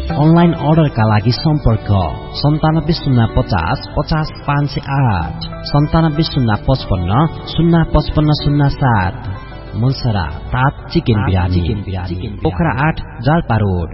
Online अर्डरका लागि सम्पर्क 9705050508 9705505507 मुलसरा तात चिकन बिरानी पोखरा 8 जालपा रोड।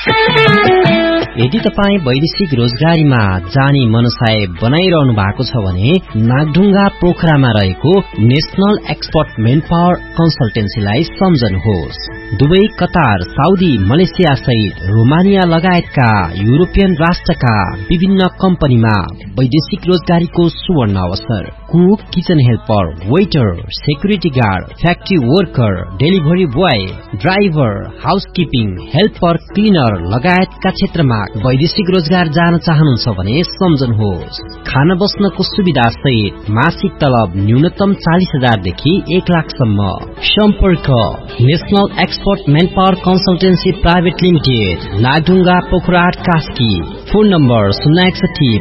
यदि तपाईँ वैदेशिक रोजगारीमा जाने मनसाय बनाइरहनु भएको छ भने नागढुङ्गा पोखरामा रहेको national expert main power कन्सल्टेन्सीलाई सम्झनुहोस्। Dubai, Qatar, Saudi, Malaysia सहित रोमानिया लगायतका युरोपियन राष्ट्रका विभिन्न कम्पनीमा वैदेशिक रोजगारीको सुवर्ण अवसर। Cook, kitchen helper, waiter, security guard, factory worker, delivery boy, driver, housekeeping, helper, cleaner लगायतका क्षेत्रमा वैदेशिक रोजगार जान चाहनुहुन्छ भने सम्झनुहोस्। खाना बस्नको सुविधा सहित मासिक तलब न्यूनतम 40,000 देखि 1 लाखसम्म। सम्पर्क national expert main power consultancy private limited, Nagdhunga, Pokhara 8 Kaski. Phone number 061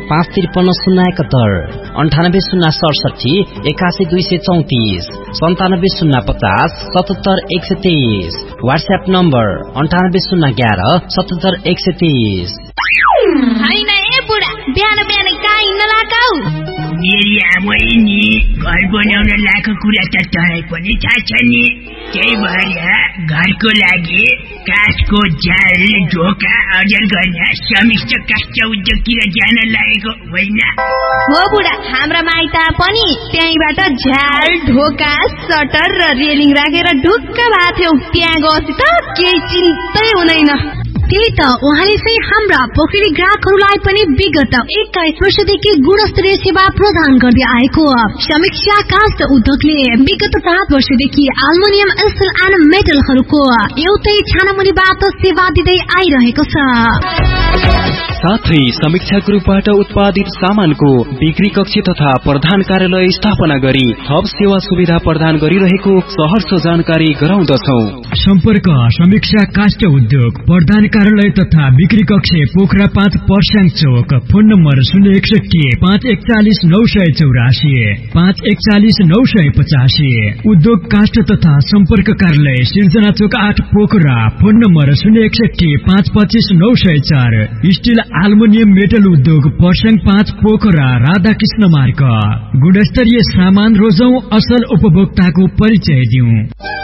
553 071 98 067 81234 97 050 77 123। WhatsApp number 98 011 77 123। हैन ए बुढा, बिहान बिहान काई नलाकाउ। मेरी आमै नि घर बनाउन लाको कुरा त तँलाई पनि थाहा छ नि। त्यही भएर घरको लागि काठको जाल ढोका अर्जन गर्न समिष्ट काष्ठ उद्योगतिर जान लागेको होइन हो बुढा। हाम्रा माइता पनि त्यहीबाट झ्याल ढोका सटर र रेलिङ राखेर ढुक्क भएको थियौ। त्यहाँ गएपछि त केही चिन्तै हुँदैन। त्यही त उहाँले चाहिँ हाम्रा पोखरी ग्राहकहरूलाई पनि विगत 21 वर्षदेखि गुणस्तरीय सेवा प्रदान गर्दै आएको समीक्षा काष्ठ उद्योगले विगत 7 वर्षदेखि एल्युमिनियम, स्टिल एन्ड मेटलहरूको एउटै छानामुनिबाट सेवा दिँदै आइरहेको छ। साथै समीक्षा ग्रुपबाट उत्पादित सामानको बिक्री कक्ष तथा प्रधान कार्यालय स्थापना गरी थप सेवा सुविधा प्रदान गरिरहेको सहर्ष जानकारी गराउँदछौ। सम्पर्क समीक्षा काष्ठ उद्योग, प्रधान कार्यालय तथा बिक्री कक्ष, पोखरा 5 पर्स्याङ चौक। Phone number 061 541 984 541 985। उद्योग काष्ठ तथा सम्पर्क कार्यालय सिर्जना चौक 8 Pokhara. Phone number 061 525 904। Still aluminium metal उद्योग पर्स्याङ 5 पोखरा राधाकृष्ण मार्ग। गुणस्तरीय सामान रोजौं, असल उपभोक्ताको परिचय दिउँ।